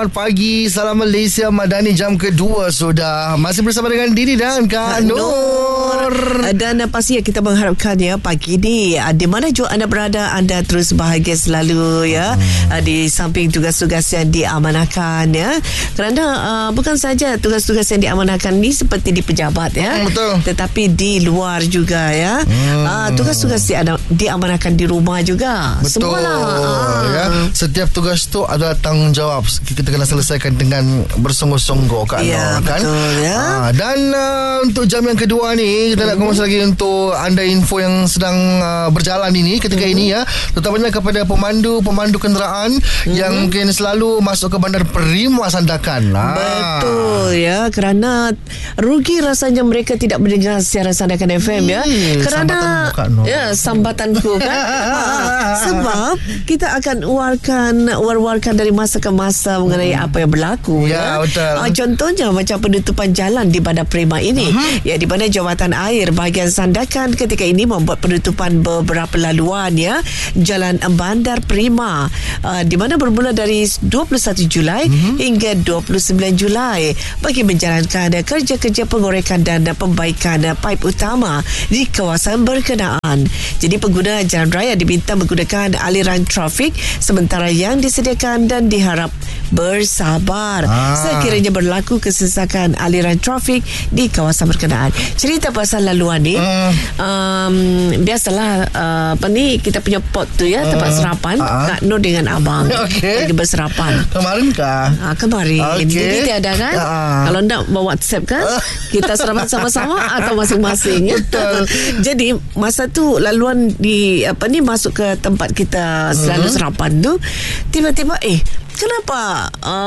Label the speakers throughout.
Speaker 1: Pagi, Salam Malaysia Madani jam kedua sudah. Masih bersama dengan Dini dan Kak Nur.
Speaker 2: Dan pasti kita mengharapkan ya pagi ni di mana juga anda berada, anda terus bahagia selalu ya. Di samping tugas-tugas yang diamanahkan ya. Kerana bukan saja tugas-tugas yang diamanahkan ni seperti di pejabat ya.
Speaker 1: Betul.
Speaker 2: Tetapi di luar juga ya. Tugas-tugas diamanahkan di rumah juga.
Speaker 1: Betul.
Speaker 2: Semualah.
Speaker 1: Ya. Setiap tugas tu adalah tanggungjawab. Kita kena selesaikan dengan bersungguh-sungguh Kak Nur, kan?
Speaker 2: Betul ya.
Speaker 1: Dan untuk jam yang kedua ni kita nak kongsi lagi untuk anda info yang sedang berjalan ini ketika ini ya, terutamanya kepada pemandu kenderaan yang mungkin selalu masuk ke Bandar Prima Sandakan.
Speaker 2: Betul ya, kerana rugi rasanya mereka tidak mendengar siaran Sandakan FM ya. Kerana sambatanku kan. Sebab kita akan war-warkan dari masa ke masa mengenai apa yang berlaku ya.
Speaker 1: Betul.
Speaker 2: Contohnya macam penutupan jalan di Bandar Prima ini ya, di mana Jawatan Air bahagian Sandakan ketika ini membuat penutupan beberapa laluan ya, Jalan Bandar Prima di mana bermula dari 21 Julai hingga 29 Julai bagi menjalankan kerja-kerja pengorekan dan pembaikan paip utama di kawasan berkenaan. Jadi pengguna jalan raya diminta menggunakan aliran trafik sementara yang disediakan dan diharap bersabar sekiranya berlaku kesesakan aliran trafik di kawasan berkenaan. Cerita pasal laluan ni biasalah kita punya pot tu ya, tempat serapan Kak Nur dengan abang lagi berserapan.
Speaker 1: Kemarin kah?
Speaker 2: Kemarin. Jadi tiada kan? Kalau nak bawa WhatsApp kan, kita serapan sama-sama atau masing-masing.
Speaker 1: Betul.
Speaker 2: Jadi masa tu laluan di masuk ke tempat kita selalu serapan tu, tiba-tiba kenapa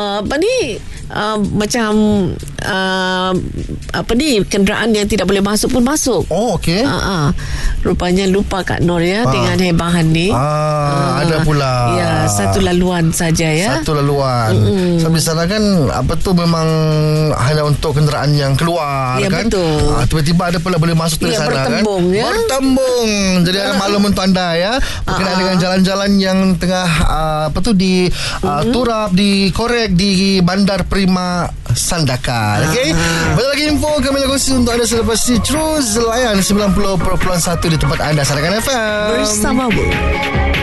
Speaker 2: macam kenderaan yang tidak boleh masuk pun masuk.
Speaker 1: Oh, okey.
Speaker 2: Rupanya lupa Kak Nur ya dengan hebahan ni.
Speaker 1: Ada pula.
Speaker 2: Ya, satu laluan saja ya.
Speaker 1: Satu laluan. Sampai sana kan memang hanya untuk kenderaan yang keluar
Speaker 2: ya,
Speaker 1: kan.
Speaker 2: Betul.
Speaker 1: Tiba-tiba ada pula boleh masuk dari sana
Speaker 2: bertembung,
Speaker 1: kan.
Speaker 2: Ya.
Speaker 1: Bertembung. Jadi ada maklum untuk anda ya. Berkenaan dengan jalan-jalan yang tengah turap, dikorek di Bandar Prima Sandakan. Okey. Banyak lagi info kami nak kongsi untuk anda selepas ini. Terus layan 90.1 di tempat anda, Sandakan FM.
Speaker 2: Bersama